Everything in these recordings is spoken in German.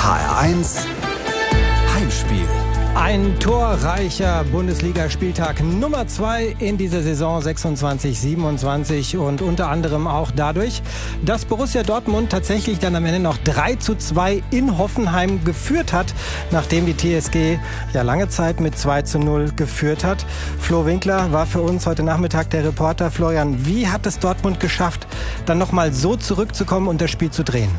HR1 Heimspiel. Ein torreicher Bundesligaspieltag Nummer 2 in dieser Saison 26/27 und unter anderem auch dadurch, dass Borussia Dortmund tatsächlich dann am Ende noch 3:2 in Hoffenheim geführt hat, nachdem die TSG ja lange Zeit mit 2:0 geführt hat. Flo Winkler war für uns heute Nachmittag der Reporter. Florian, wie hat es Dortmund geschafft, dann nochmal so zurückzukommen und das Spiel zu drehen?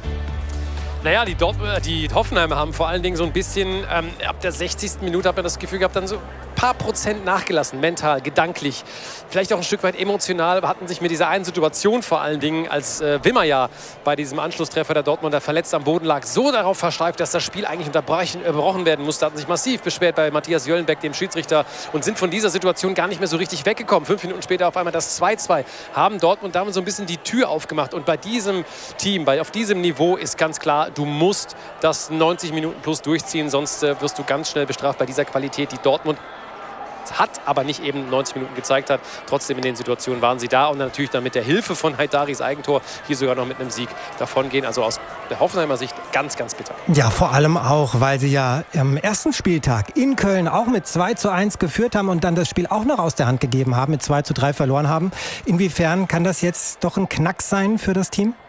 Naja, die Hoffenheimer haben vor allen Dingen so ein bisschen, ab der 60. Minute hat man das Gefühl gehabt, dann so ein paar Prozent nachgelassen, mental, gedanklich, vielleicht auch ein Stück weit emotional, hatten sich mit dieser einen Situation vor allen Dingen, als Wimmer ja bei diesem Anschlusstreffer der Dortmunder verletzt am Boden lag, so darauf versteift, dass das Spiel eigentlich unterbrochen werden musste, hatten sich massiv beschwert bei Matthias Jöllenbeck, dem Schiedsrichter, und sind von dieser Situation gar nicht mehr so richtig weggekommen. 5 Minuten später auf einmal das 2:2, haben Dortmund damit so ein bisschen die Tür aufgemacht, und bei diesem Team, auf diesem Niveau ist ganz klar, du musst das 90 Minuten plus durchziehen, sonst wirst du ganz schnell bestraft bei dieser Qualität, die Dortmund hat, aber nicht eben 90 Minuten gezeigt hat. Trotzdem in den Situationen waren sie da und natürlich dann mit der Hilfe von Haidaris Eigentor hier sogar noch mit einem Sieg davongehen. Also aus der Hoffenheimer Sicht ganz, ganz bitter. Ja, vor allem auch, weil sie ja am ersten Spieltag in Köln auch mit 2:1 geführt haben und dann das Spiel auch noch aus der Hand gegeben haben, mit 2:3 verloren haben. Inwiefern kann das jetzt doch ein Knacks sein für das Team?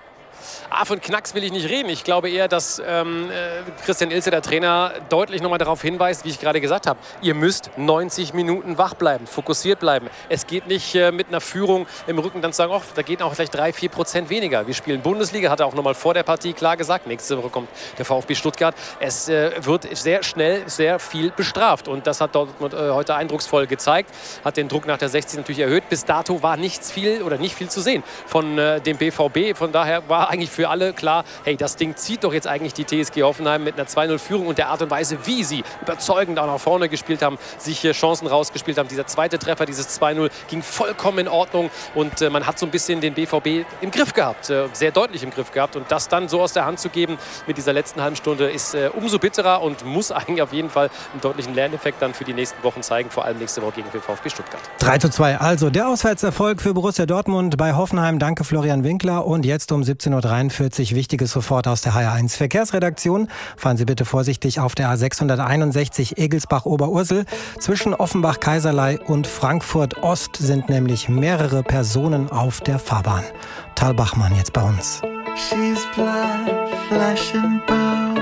Von Knacks will ich nicht reden. Ich glaube eher, dass Christian Ilse, der Trainer, deutlich nochmal darauf hinweist, wie ich gerade gesagt habe, ihr müsst 90 Minuten wach bleiben, fokussiert bleiben. Es geht nicht mit einer Führung im Rücken dann zu sagen, da geht auch gleich 3-4% weniger. Wir spielen Bundesliga, hat er auch nochmal vor der Partie klar gesagt. Nächste Woche kommt der VfB Stuttgart. Es wird sehr schnell sehr viel bestraft, und das hat Dortmund heute eindrucksvoll gezeigt. Hat den Druck nach der 60 natürlich erhöht. Bis dato war nicht viel zu sehen von dem BVB. Von daher war eigentlich für alle klar, hey, das Ding zieht doch jetzt eigentlich die TSG Hoffenheim mit einer 2:0-Führung und der Art und Weise, wie sie überzeugend auch nach vorne gespielt haben, sich hier Chancen rausgespielt haben. Dieser zweite Treffer, dieses 2:0, ging vollkommen in Ordnung, und man hat so ein bisschen den BVB im Griff gehabt, sehr deutlich im Griff gehabt, und das dann so aus der Hand zu geben mit dieser letzten halben Stunde ist umso bitterer und muss eigentlich auf jeden Fall einen deutlichen Lerneffekt dann für die nächsten Wochen zeigen, vor allem nächste Woche gegen den VfB Stuttgart. 3:2, also der Auswärtserfolg für Borussia Dortmund bei Hoffenheim. Danke Florian Winkler, und jetzt um 17:43 Uhr Wichtiges sofort aus der HR1 Verkehrsredaktion. Fahren Sie bitte vorsichtig auf der A661 Egelsbach-Oberursel. Zwischen Offenbach-Kaiserlei und Frankfurt Ost sind nämlich mehrere Personen auf der Fahrbahn. Tal Bachmann jetzt bei uns. She's blood, flesh and bone.